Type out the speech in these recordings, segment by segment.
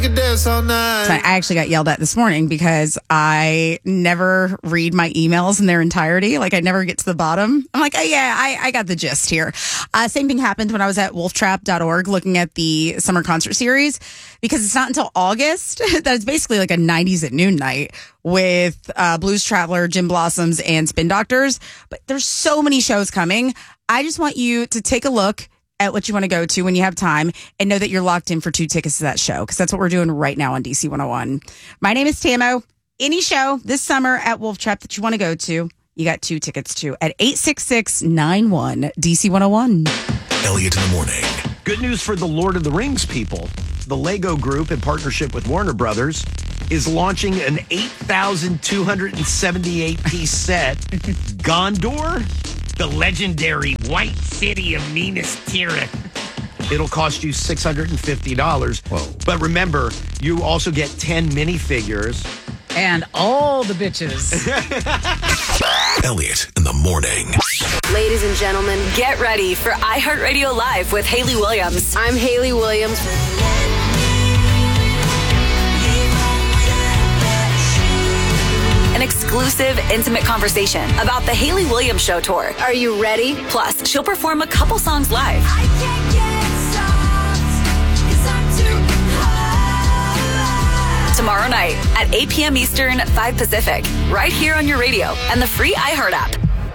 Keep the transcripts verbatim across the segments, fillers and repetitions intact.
Dance all night. So I actually got yelled at this morning because I never read my emails in their entirety. Like I never get to the bottom. I'm like, oh yeah, I, I got the gist here. Uh, same thing happened when I was at wolf trap dot org looking at the summer concert series, because it's not until August that it's basically like a nineties at noon night with uh, Blues Traveler, Gin Blossoms, and Spin Doctors. But there's so many shows coming. I just want you to take a look at what you want to go to when you have time and know that you're locked in for two tickets to that show, because that's what we're doing right now on D C one oh one. My name is Tamo. Any show this summer at Wolf Trap that you want to go to, you got two tickets to at eight six six nine one D C one oh one. Elliot in the morning. Good news for the Lord of the Rings people. The Lego Group, in partnership with Warner Brothers, is launching an eight thousand two hundred seventy-eight piece set, Gondor, the legendary White City of Minas Tirith. It'll cost you six hundred fifty dollars. Whoa. But remember, you also get ten minifigures. And all the bitches. Elliot in the morning. Ladies and gentlemen, get ready for iHeartRadio Live with Haley Williams. I'm Haley Williams. An exclusive, intimate conversation about the Haley Williams Show tour. Are you ready? Plus, she'll perform a couple songs live. I can't get soft, 'cause I'm too high. Tomorrow night at eight p.m. Eastern, five Pacific, right here on your radio and the free iHeart app.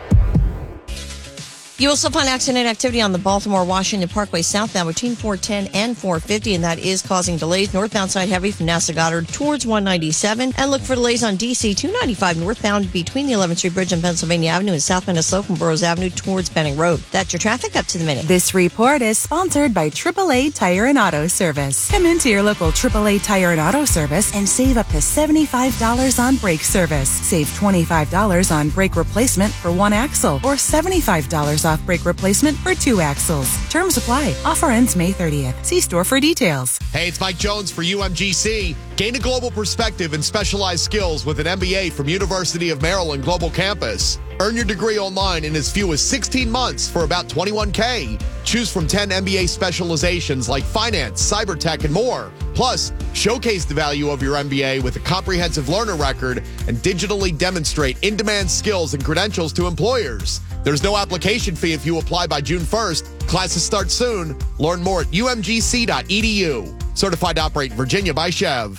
You will still find accident activity on the Baltimore-Washington Parkway southbound between four ten and four fifty, and that is causing delays. Northbound side heavy from NASA Goddard towards one ninety-seven. And look for delays on D C two ninety-five northbound between the eleventh Street Bridge and Pennsylvania Avenue and southbound of Slocum Burroughs Avenue towards Benning Road. That's your traffic up to the minute. This report is sponsored by triple A Tire and Auto Service. Come into your local triple A Tire and Auto Service and save up to seventy-five dollars on brake service. Save twenty-five dollars on brake replacement for one axle or seventy-five dollars off brake replacement for two axles. Terms apply. Offer ends May thirtieth. See store for details. Hey, it's Mike Jones for U M G C. Gain a global perspective and specialized skills with an M B A from University of Maryland Global Campus. Earn your degree online in as few as sixteen months for about twenty-one K. Choose from ten M B A specializations like finance, cyber tech, and more. Plus, showcase the value of your M B A with a comprehensive learner record and digitally demonstrate in-demand skills and credentials to employers. There's no application fee if you apply by June first. Classes start soon. Learn more at U M G C dot E D U. Certified to operate in Virginia by Chev.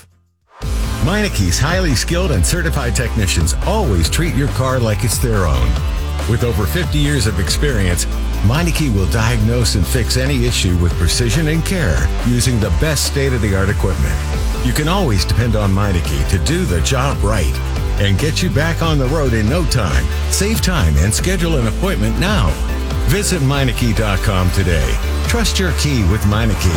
Meineke's highly skilled and certified technicians always treat your car like it's their own. With over fifty years of experience, Meineke will diagnose and fix any issue with precision and care using the best state-of-the-art equipment. You can always depend on Meineke to do the job right and get you back on the road in no time. Save time and schedule an appointment now. Visit Meineke dot com today. Trust your key with Meineke.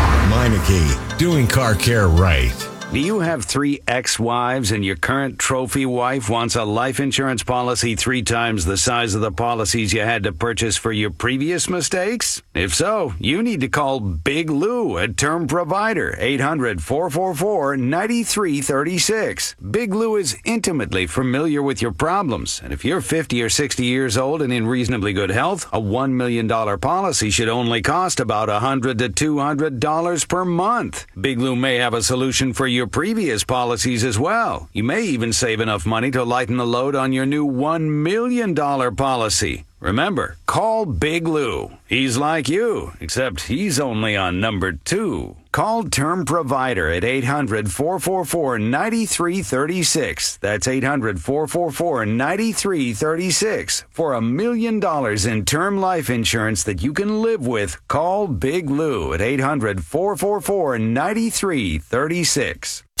Meineke, doing car care right. Do you have three ex-wives and your current trophy wife wants a life insurance policy three times the size of the policies you had to purchase for your previous mistakes? If so, you need to call Big Lou at Term Provider, eight hundred, four four four, nine three three six. Big Lou is intimately familiar with your problems, and if you're fifty or sixty years old and in reasonably good health, a one million dollars policy should only cost about one hundred to two hundred dollars per month. Big Lou may have a solution for your previous policies as well. You may even save enough money to lighten the load on your new one million dollars policy. Remember, call Big Lou. He's like you, except he's only on number two. Call Term Provider at eight hundred, four four four, nine three three six. That's eight hundred, four four four, nine three three six. For a million dollars in term life insurance that you can live with, call Big Lou at eight hundred, four four four, nine three three six.